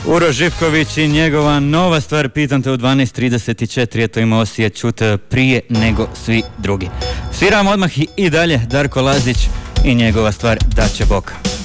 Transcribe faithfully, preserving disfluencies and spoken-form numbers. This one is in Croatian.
Uroš Živković i njegova nova stvar Pitam te u dvanaest trideset četiri, eto imao si je čut prije nego svi drugi. Sviramo odmah i dalje Darko Lazić i njegova stvar Da će Bog.